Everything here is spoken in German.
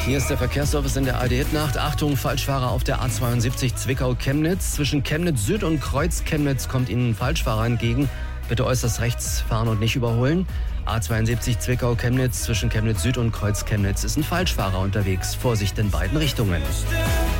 Hier ist der Verkehrsservice in der ARD-Hit-Nacht. Achtung, Falschfahrer auf der A72 Zwickau-Chemnitz. Zwischen Chemnitz Süd und Kreuz Chemnitz kommt Ihnen ein Falschfahrer entgegen. Bitte äußerst rechts fahren und nicht überholen. A72 Zwickau-Chemnitz, zwischen Chemnitz Süd und Kreuz Chemnitz ist ein Falschfahrer unterwegs. Vorsicht in beiden Richtungen.